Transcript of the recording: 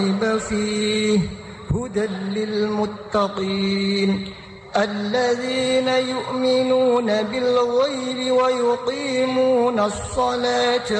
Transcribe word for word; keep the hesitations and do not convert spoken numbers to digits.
فيه هدى للمتقين الذين يؤمنون بالغيب ويقيمون الصلاة